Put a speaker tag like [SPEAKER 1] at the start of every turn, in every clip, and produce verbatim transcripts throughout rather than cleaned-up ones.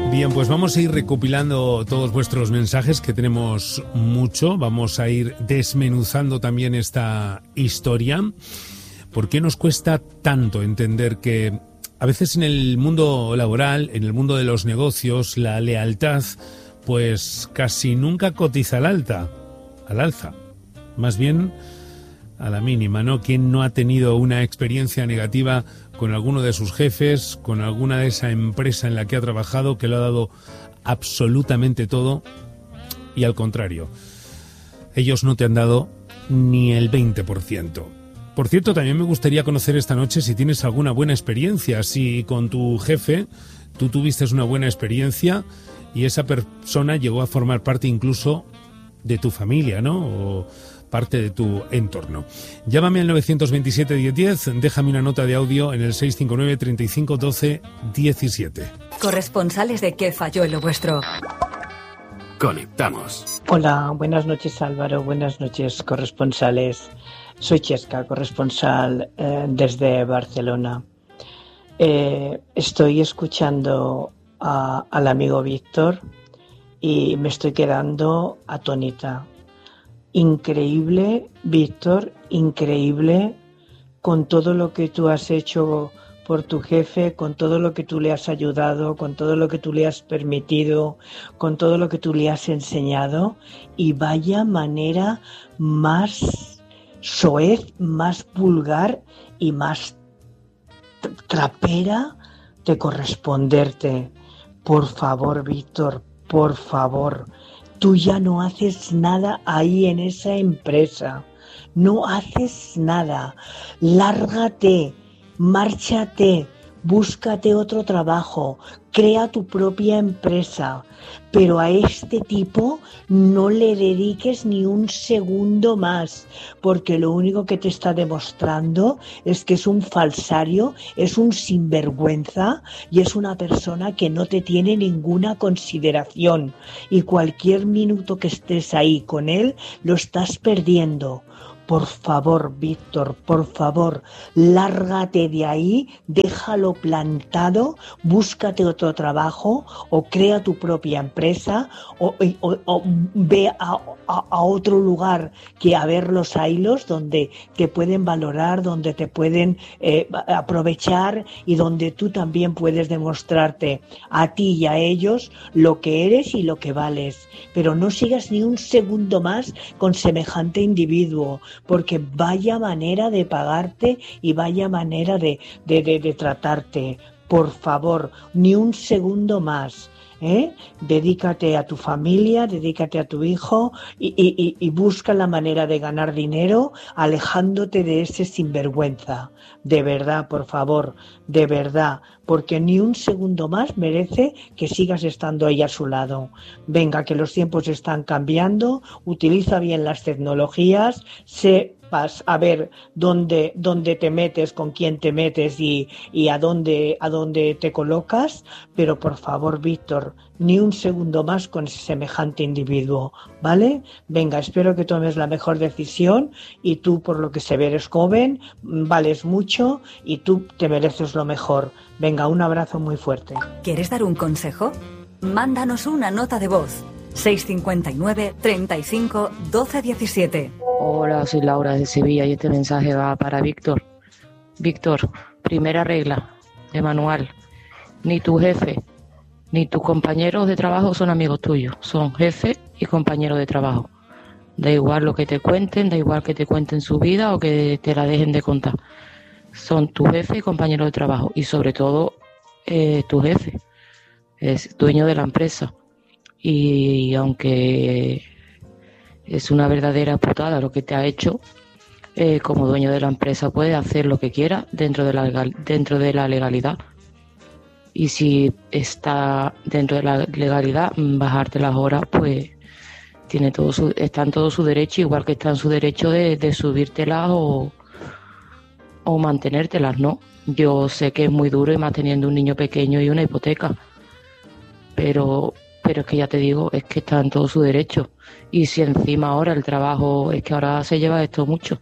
[SPEAKER 1] Bien, pues vamos a ir recopilando todos vuestros mensajes, que tenemos mucho. Vamos a ir desmenuzando también esta historia. ¿Por qué nos cuesta tanto entender que a veces en el mundo laboral, en el mundo de los negocios, la lealtad pues casi nunca cotiza al alta, al alza? Más bien a la mínima, ¿no? ¿Quién no ha tenido una experiencia negativa con alguno de sus jefes, con alguna de esa empresa en la que ha trabajado, que le ha dado absolutamente todo y al contrario, ellos no te han dado ni el veinte por ciento? Por cierto, también me gustaría conocer esta noche si tienes alguna buena experiencia, si con tu jefe tú tuviste una buena experiencia y esa persona llegó a formar parte incluso de tu familia, ¿no? O parte de tu entorno. Llámame al nueve dos siete, diez diez, déjame una nota de audio en el seis cinco nueve, treinta y cinco, doce, diecisiete.
[SPEAKER 2] Corresponsales de ¿Qué falló en lo vuestro?
[SPEAKER 3] Conectamos.
[SPEAKER 4] Hola, buenas noches Álvaro, buenas noches corresponsales. Soy Chesca, corresponsal eh, desde Barcelona. Eh, estoy escuchando a, al amigo Víctor y me estoy quedando atónita. Increíble, Víctor, increíble, con todo lo que tú has hecho por tu jefe, con todo lo que tú le has ayudado, con todo lo que tú le has permitido, con todo lo que tú le has enseñado, y vaya manera más soez, más vulgar y más trapera de corresponderte. Por favor, Víctor, por favor. Tú ya no haces nada ahí en esa empresa, no haces nada, lárgate, márchate, búscate otro trabajo, crea tu propia empresa, pero a este tipo no le dediques ni un segundo más, porque lo único que te está demostrando es que es un falsario, es un sinvergüenza y es una persona que no te tiene ninguna consideración, y cualquier minuto que estés ahí con él lo estás perdiendo. Por favor, Víctor, por favor, lárgate de ahí, déjalo plantado, búscate otro trabajo o crea tu propia empresa o, o, o ve a, a, a otro lugar que a ver los hilos donde te pueden valorar, donde te pueden eh, aprovechar y donde tú también puedes demostrarte a ti y a ellos lo que eres y lo que vales. Pero no sigas ni un segundo más con semejante individuo, porque vaya manera de pagarte y vaya manera de, de, de, de tratarte. Por favor, ni un segundo más. ¿Eh? Dedícate a tu familia, dedícate a tu hijo y, y, y busca la manera de ganar dinero alejándote de ese sinvergüenza. De verdad, por favor, de verdad, porque ni un segundo más merece que sigas estando ahí a su lado. Venga, que los tiempos están cambiando, utiliza bien las tecnologías, sé vas a ver dónde, dónde te metes, con quién te metes y, y a dónde, a dónde te colocas, pero por favor, Víctor, ni un segundo más con ese semejante individuo, ¿vale? Venga, espero que tomes la mejor decisión y tú, por lo que se ve, eres joven, vales mucho y tú te mereces lo mejor. Venga, un abrazo muy fuerte.
[SPEAKER 2] ¿Quieres dar un consejo? Mándanos una nota de voz. seis cinco nueve, treinta y cinco, doce, diecisiete.
[SPEAKER 5] Hola, soy Laura de Sevilla y este mensaje va para Víctor. Víctor, primera regla de manual. Ni tu jefe ni tus compañeros de trabajo son amigos tuyos. Son jefe y compañeros de trabajo. Da igual lo que te cuenten, da igual que te cuenten su vida o que te la dejen de contar. Son tu jefe y compañero de trabajo. Y sobre todo, eh, tu jefe es dueño de la empresa. Y aunque es una verdadera putada lo que te ha hecho, eh, como dueño de la empresa puede hacer lo que quiera dentro de la legal, dentro de la legalidad. Y si está dentro de la legalidad, bajarte las horas, pues tiene todo su, está en todo su derecho, igual que está en su derecho de, de subírtelas o, o mantenértelas, ¿no? Yo sé que es muy duro y más teniendo un niño pequeño y una hipoteca, pero... pero es que ya te digo, es que está en todo su derecho. Y si encima ahora el trabajo, es que ahora se lleva esto mucho,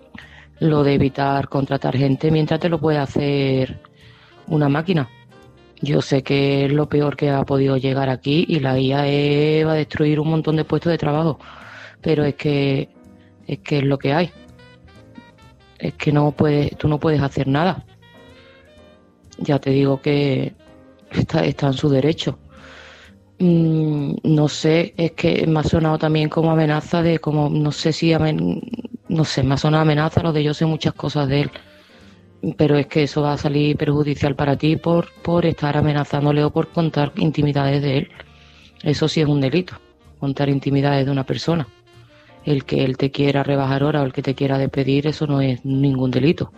[SPEAKER 5] lo de evitar contratar gente mientras te lo puede hacer una máquina. Yo sé que es lo peor que ha podido llegar aquí y la I A E va a destruir un montón de puestos de trabajo, pero es que es que es lo que hay. Es que no puedes, tú no puedes hacer nada. Ya te digo que está, está en su derecho. Mm, no sé, es que me ha sonado también como amenaza de como, no sé si, amen, no sé, me ha sonado amenaza lo de yo sé muchas cosas de él. Pero es que eso va a salir perjudicial para ti por, por estar amenazándole o por contar intimidades de él. Eso sí es un delito, contar intimidades de una persona. El que él te quiera rebajar hora o el que te quiera despedir, eso no es ningún delito.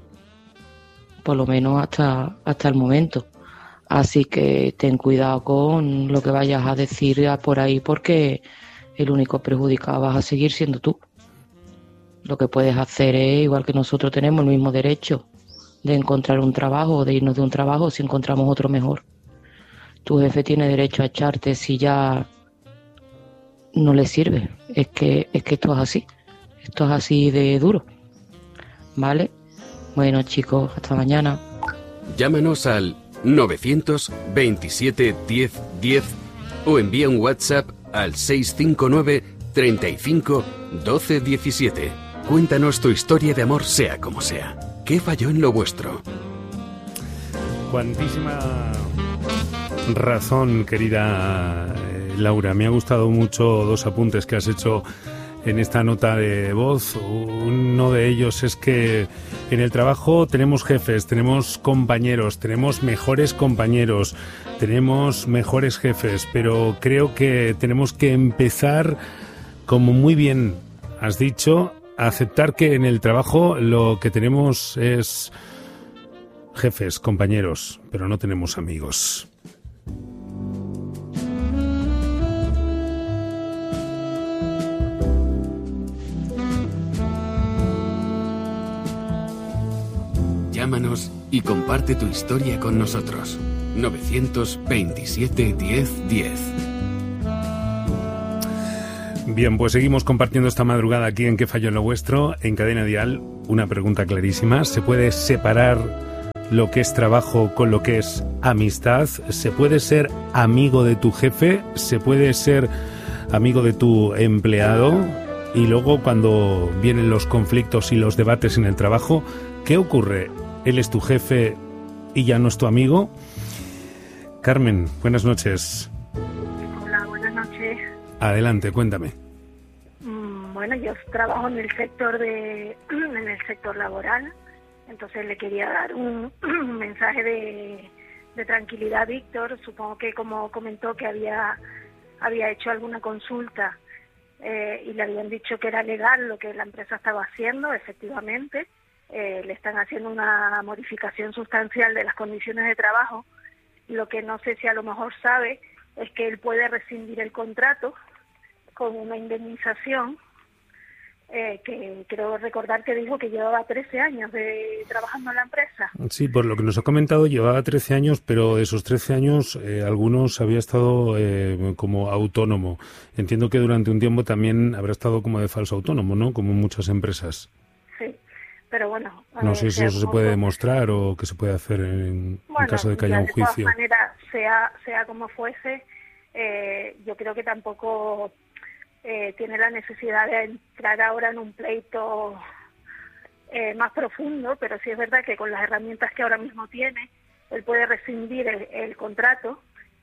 [SPEAKER 5] Por lo menos hasta, hasta el momento. Así que ten cuidado con lo que vayas a decir por ahí, porque el único perjudicado vas a seguir siendo tú. Lo que puedes hacer es, igual que nosotros tenemos el mismo derecho de encontrar un trabajo o de irnos de un trabajo si encontramos otro mejor. Tu jefe tiene derecho a echarte si ya no le sirve. Es que, es que esto es así. Esto es así de duro. ¿Vale? Bueno, chicos, hasta mañana.
[SPEAKER 3] Llámanos al novecientos veintisiete diez diez o envía un WhatsApp al seis cinco nueve treinta y cinco doce diecisiete. Cuéntanos tu historia de amor, sea como sea. ¿Qué falló en lo vuestro?
[SPEAKER 1] Cuantísima razón, querida Laura. Me ha gustado mucho dos apuntes que has hecho en esta nota de voz. Uno de ellos es que en el trabajo tenemos jefes, tenemos compañeros, tenemos mejores compañeros, tenemos mejores jefes, pero creo que tenemos que empezar, como muy bien has dicho, a aceptar que en el trabajo lo que tenemos es jefes, compañeros, pero no tenemos amigos.
[SPEAKER 3] Llámanos y comparte tu historia con nosotros. novecientos veintisiete diez diez.
[SPEAKER 1] Bien, pues seguimos compartiendo esta madrugada aquí en ¿Qué falló en lo vuestro? En Cadena Dial, una pregunta clarísima. ¿Se puede separar lo que es trabajo con lo que es amistad? ¿Se puede ser amigo de tu jefe? ¿Se puede ser amigo de tu empleado? Y luego, cuando vienen los conflictos y los debates en el trabajo, ¿qué ocurre? ¿Él es tu jefe y ya no es tu amigo? Carmen, buenas noches.
[SPEAKER 6] Hola, buenas noches.
[SPEAKER 1] Adelante, cuéntame.
[SPEAKER 6] Bueno, yo trabajo en el sector de en el sector laboral, entonces le quería dar un, un mensaje de, de tranquilidad a Víctor. Supongo que como comentó que había había hecho alguna consulta eh, y le habían dicho que era legal lo que la empresa estaba haciendo, efectivamente. Eh, le están haciendo una modificación sustancial de las condiciones de trabajo. Lo que no sé si a lo mejor sabe es que él puede rescindir el contrato con una indemnización, eh, que creo recordar que dijo que llevaba trece años de trabajando en la empresa.
[SPEAKER 1] Sí, por lo que nos ha comentado, llevaba trece años, pero de esos trece años, eh, algunos había estado eh, como autónomo. Entiendo que durante un tiempo también habrá estado como de falso autónomo, ¿no? Como en muchas empresas.
[SPEAKER 6] Sí, pero bueno...
[SPEAKER 1] No sé si eso se puede demostrar o qué se puede hacer en,
[SPEAKER 6] bueno,
[SPEAKER 1] en caso de que haya un juicio.
[SPEAKER 6] De todas maneras, sea, sea como fuese, eh, yo creo que tampoco... Eh, tiene la necesidad de entrar ahora en un pleito eh, más profundo, pero sí es verdad que con las herramientas que ahora mismo tiene, él puede rescindir el, el contrato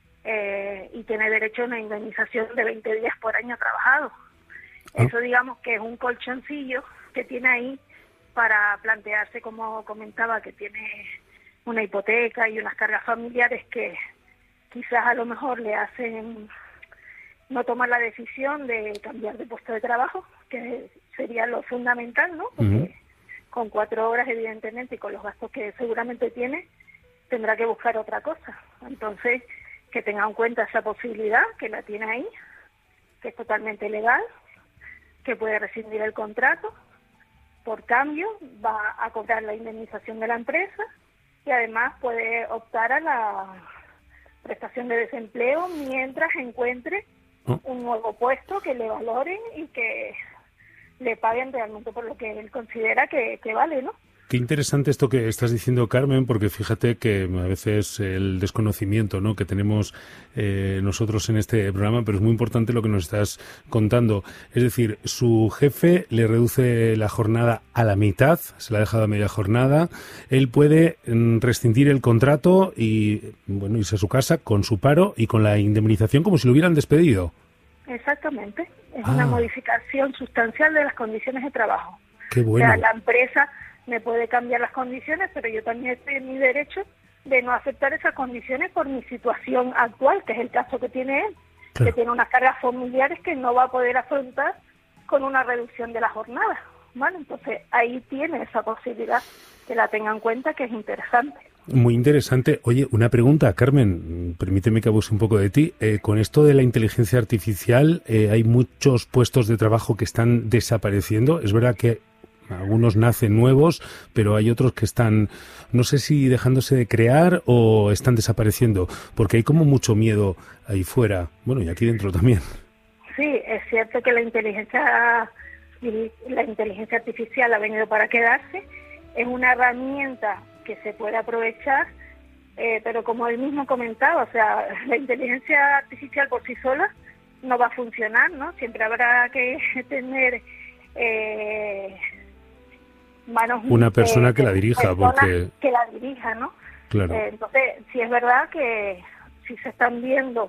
[SPEAKER 6] eh, y tiene derecho a una indemnización de veinte días por año trabajado. Ah. Eso digamos que es un colchoncillo que tiene ahí para plantearse, como comentaba, que tiene una hipoteca y unas cargas familiares que quizás a lo mejor le hacen no tomar la decisión de cambiar de puesto de trabajo, que sería lo fundamental, ¿no? Porque uh-huh. con cuatro horas, evidentemente, y con los gastos que seguramente tiene, tendrá que buscar otra cosa. Entonces, que tenga en cuenta esa posibilidad, que la tiene ahí, que es totalmente legal, que puede rescindir el contrato, por cambio va a cobrar la indemnización de la empresa y además puede optar a la prestación de desempleo mientras encuentre un nuevo puesto que le valoren y que le paguen realmente por lo que él considera que, que vale, ¿no?
[SPEAKER 1] Qué interesante esto que estás diciendo, Carmen, porque fíjate que a veces el desconocimiento, ¿no?, que tenemos eh, nosotros en este programa, pero es muy importante lo que nos estás contando. Es decir, su jefe le reduce la jornada a la mitad, se la ha dejado a media jornada, él puede mm, rescindir el contrato y, bueno, irse a su casa con su paro y con la indemnización como si lo hubieran despedido.
[SPEAKER 6] Exactamente, es
[SPEAKER 1] Ah.
[SPEAKER 6] una modificación sustancial de las condiciones de trabajo.
[SPEAKER 1] Qué bueno.
[SPEAKER 6] O sea, la empresa me puede cambiar las condiciones, pero yo también estoy en mi derecho de no aceptar esas condiciones por mi situación actual, que es el caso que tiene él,
[SPEAKER 1] Claro.
[SPEAKER 6] que tiene unas cargas familiares que no va a poder afrontar con una reducción de la jornada. ¿Vale? Entonces, ahí tiene esa posibilidad, que la tenga en cuenta, que es interesante.
[SPEAKER 1] Muy interesante. Oye, una pregunta, Carmen, permíteme que abuse un poco de ti. Eh, con esto de la inteligencia artificial, eh, hay muchos puestos de trabajo que están desapareciendo. Es verdad que algunos nacen nuevos, pero hay otros que están, no sé si dejándose de crear o están desapareciendo, porque hay como mucho miedo ahí fuera, bueno, y aquí dentro también.
[SPEAKER 6] Sí, es cierto que la inteligencia la inteligencia artificial ha venido para quedarse, es una herramienta que se puede aprovechar, eh, pero como él mismo comentaba, o sea, la inteligencia artificial por sí sola no va a funcionar, ¿no? Siempre habrá que tener eh, manos...
[SPEAKER 1] Una persona
[SPEAKER 6] eh,
[SPEAKER 1] que la dirija, porque...
[SPEAKER 6] que la dirija, ¿no?
[SPEAKER 1] Claro.
[SPEAKER 6] Eh, entonces, sí es verdad que si se están viendo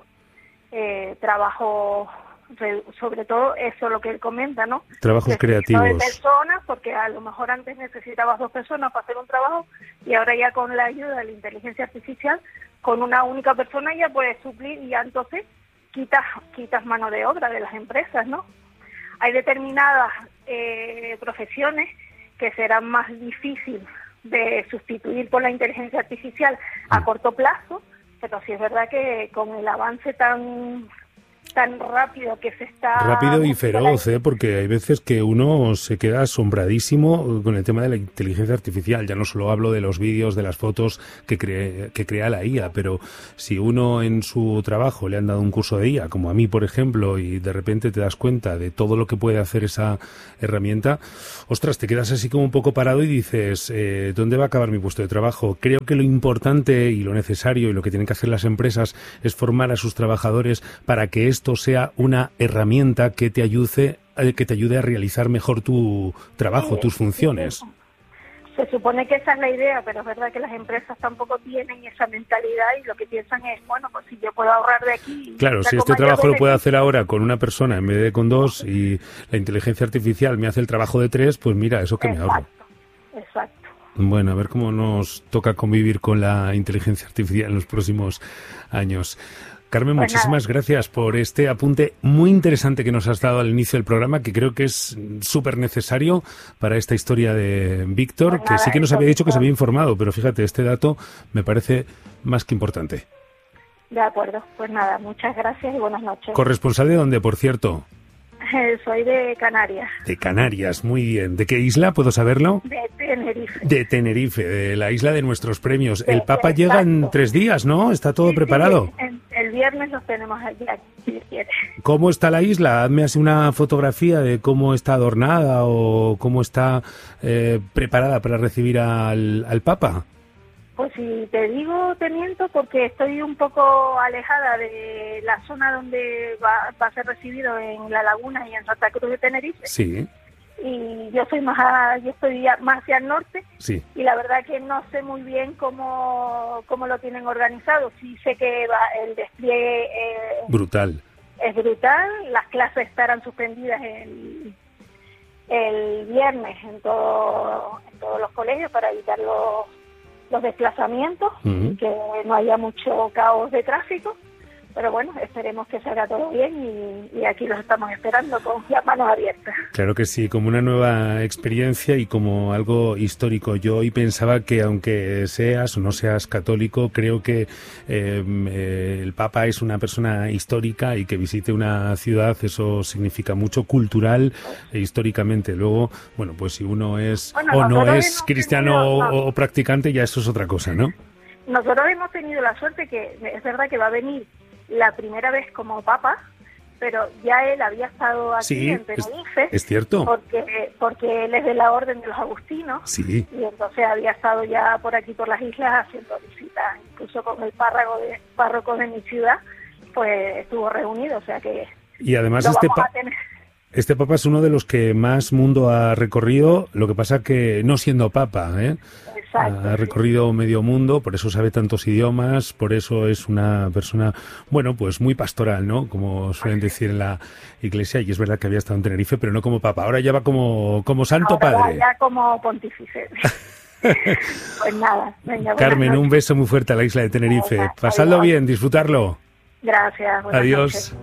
[SPEAKER 6] eh, trabajos... sobre todo eso lo que él comenta, ¿no?
[SPEAKER 1] Trabajos
[SPEAKER 6] de
[SPEAKER 1] creativos.
[SPEAKER 6] de personas, porque a lo mejor antes necesitabas dos personas para hacer un trabajo y ahora ya con la ayuda de la inteligencia artificial, con una única persona ya puedes suplir y ya entonces quitas quitas mano de obra de las empresas, ¿no? Hay determinadas eh, profesiones que serán más difíciles de sustituir por la inteligencia artificial a corto plazo, pero sí es verdad que con el avance tan tan rápido que se está...
[SPEAKER 1] Rápido y feroz, ¿eh? Porque hay veces que uno se queda asombradísimo con el tema de la inteligencia artificial. Ya no solo hablo de los vídeos, de las fotos que, cree, que crea la I A, pero si uno en su trabajo le han dado un curso de I A, como a mí, por ejemplo, y de repente te das cuenta de todo lo que puede hacer esa herramienta, ostras, te quedas así como un poco parado y dices, eh, ¿dónde va a acabar mi puesto de trabajo? Creo que lo importante y lo necesario y lo que tienen que hacer las empresas es formar a sus trabajadores para que esto sea una herramienta que te ayude, que te ayude a realizar mejor tu trabajo,
[SPEAKER 6] Sí,
[SPEAKER 1] tus funciones.
[SPEAKER 6] sí, se supone que esa es la idea, pero es verdad que las empresas tampoco tienen esa mentalidad y lo que piensan es, bueno, pues si yo puedo ahorrar de aquí...
[SPEAKER 1] Claro, si este trabajo lo puedo hacer ahora con una persona en vez de con dos y la inteligencia artificial me hace el trabajo de tres, pues mira, eso que me ahorro.
[SPEAKER 6] Exacto, exacto.
[SPEAKER 1] Bueno, a ver cómo nos toca convivir con la inteligencia artificial en los próximos años. Carmen,
[SPEAKER 6] Pues
[SPEAKER 1] muchísimas
[SPEAKER 6] nada.
[SPEAKER 1] gracias por este apunte muy interesante que nos has dado al inicio del programa, que creo que es súper necesario para esta historia de Víctor,
[SPEAKER 6] Pues
[SPEAKER 1] que
[SPEAKER 6] nada,
[SPEAKER 1] sí que nos
[SPEAKER 6] eso,
[SPEAKER 1] había dicho que se
[SPEAKER 6] Víctor.
[SPEAKER 1] había informado, pero fíjate, este dato me parece más que importante.
[SPEAKER 6] De acuerdo, pues nada, muchas gracias y buenas noches.
[SPEAKER 1] ¿Corresponsal de dónde, por cierto?
[SPEAKER 6] Soy de Canarias,
[SPEAKER 1] De Canarias, muy bien. ¿De qué isla? ¿Puedo saberlo?
[SPEAKER 6] de Tenerife.
[SPEAKER 1] De Tenerife, de la isla de nuestros premios. El
[SPEAKER 6] Sí,
[SPEAKER 1] Papa llega en
[SPEAKER 6] exacto.
[SPEAKER 1] tres días, ¿no? ¿Está todo
[SPEAKER 6] Sí, sí,
[SPEAKER 1] preparado?
[SPEAKER 6] el, el viernes los tenemos allí, si Dios quiere.
[SPEAKER 1] ¿Cómo está la isla? Hazme así una fotografía de cómo está adornada o cómo está eh, preparada para recibir al, al Papa.
[SPEAKER 6] Pues si te digo, te miento, porque estoy un poco alejada de la zona donde va, va a ser recibido en La Laguna y en Santa Cruz de Tenerife.
[SPEAKER 1] Sí,
[SPEAKER 6] Y yo soy más, a- yo estoy a- más hacia el norte.
[SPEAKER 1] sí.
[SPEAKER 6] Y la verdad que no sé muy bien cómo, cómo lo tienen organizado. Sí sé que va, el despliegue eh,
[SPEAKER 1] Brutal.
[SPEAKER 6] es brutal. Las clases estarán suspendidas el, el viernes en, todo, en todos los colegios para evitar los, los desplazamientos,
[SPEAKER 1] Ujú.
[SPEAKER 6] y que no haya mucho caos de tráfico. Pero bueno, esperemos que salga todo bien y, y aquí los estamos esperando con las manos abiertas.
[SPEAKER 1] Claro que sí, como una nueva experiencia y como algo histórico. Yo hoy pensaba que aunque seas o no seas católico, creo que eh, eh, el Papa es una persona histórica y que visite una ciudad, eso significa mucho cultural e históricamente. Luego, bueno, pues si uno es
[SPEAKER 6] Bueno,
[SPEAKER 1] o no
[SPEAKER 6] nosotros
[SPEAKER 1] es
[SPEAKER 6] hemos
[SPEAKER 1] cristiano
[SPEAKER 6] tenido- no.
[SPEAKER 1] o, o practicante, ya eso es otra cosa, ¿no?
[SPEAKER 6] Nosotros hemos tenido la suerte que es verdad que va a venir la primera vez como papa, pero ya él había estado aquí
[SPEAKER 1] sí,
[SPEAKER 6] en Tenerife.
[SPEAKER 1] Es, es cierto.
[SPEAKER 6] Porque, porque él es de la Orden de los Agustinos.
[SPEAKER 1] Sí.
[SPEAKER 6] Y entonces había estado ya por aquí, por las islas, haciendo visitas, incluso con el párroco de, párroco de mi ciudad, pues estuvo reunido, o sea que...
[SPEAKER 1] Y además
[SPEAKER 6] lo
[SPEAKER 1] este,
[SPEAKER 6] vamos
[SPEAKER 1] pa-
[SPEAKER 6] a tener.
[SPEAKER 1] este papa es uno de los que más mundo ha recorrido, lo que pasa que no siendo papa, ¿eh?
[SPEAKER 6] Exacto,
[SPEAKER 1] ha recorrido sí. medio mundo, por eso sabe tantos idiomas, por eso es una persona, bueno, pues muy pastoral, ¿no? Como suelen decir en la iglesia, y es verdad que había estado en Tenerife, pero no como papa, ahora ya va como, como santo
[SPEAKER 6] Ahora
[SPEAKER 1] padre.
[SPEAKER 6] ya como pontífice. Pues nada, venga,
[SPEAKER 1] Carmen,
[SPEAKER 6] noches.
[SPEAKER 1] un beso muy fuerte a la isla de Tenerife.
[SPEAKER 6] Venga,
[SPEAKER 1] Pasadlo
[SPEAKER 6] adiós.
[SPEAKER 1] bien, disfrutarlo.
[SPEAKER 6] Gracias. Buenas
[SPEAKER 1] Adiós.
[SPEAKER 6] noches.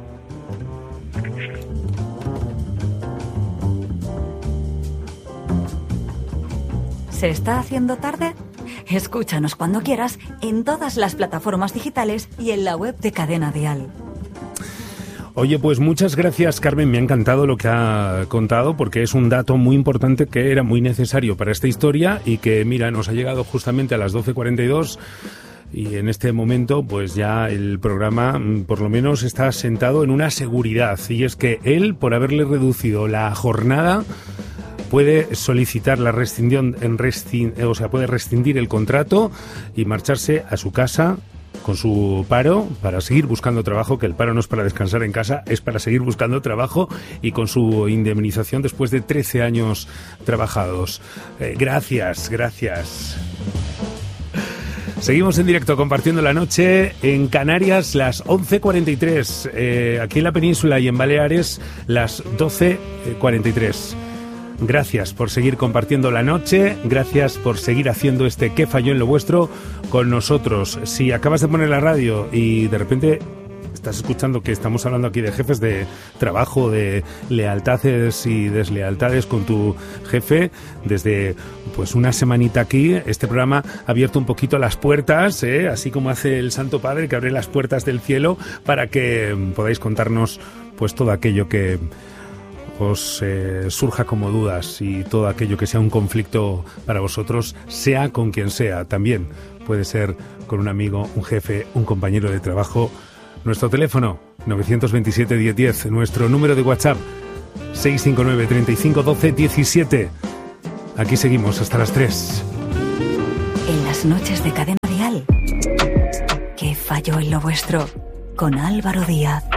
[SPEAKER 2] ¿Se está haciendo tarde? Escúchanos cuando quieras en todas las plataformas digitales y en la web de Cadena Dial.
[SPEAKER 1] Oye, pues muchas gracias, Carmen. Me ha encantado lo que ha contado porque es un dato muy importante que era muy necesario para esta historia y que, mira, nos ha llegado justamente a las doce cuarenta y dos y en este momento pues ya el programa por lo menos está sentado en una seguridad, y es que él, por haberle reducido la jornada, puede solicitar la rescisión, en rescin, o sea, puede rescindir el contrato y marcharse a su casa con su paro para seguir buscando trabajo, que el paro no es para descansar en casa, es para seguir buscando trabajo, y con su indemnización después de trece años trabajados. Eh, gracias, gracias. Seguimos en directo compartiendo la noche en Canarias, las once cuarenta y tres, eh, aquí en la península y en Baleares las doce cuarenta y tres. Gracias por seguir compartiendo la noche, gracias por seguir haciendo este ¿Qué falló en lo vuestro? Con nosotros. Si acabas de poner la radio y de repente estás escuchando que estamos hablando aquí de jefes de trabajo, de lealtades y deslealtades con tu jefe, desde pues una semanita aquí, este programa ha abierto un poquito las puertas, ¿eh? Así como hace el Santo Padre, que abre las puertas del cielo para que podáis contarnos pues todo aquello que os eh, surja como dudas, y todo aquello que sea un conflicto para vosotros, sea con quien sea. También puede ser con un amigo, un jefe, un compañero de trabajo. Nuestro teléfono nueve dos siete, diez diez, nuestro número de WhatsApp seis cinco nueve, treinta y cinco, doce, diecisiete. Aquí seguimos hasta las tres.
[SPEAKER 2] En las noches de Cadena Dial, ¿Qué falló en lo vuestro? Con Álvaro Díaz.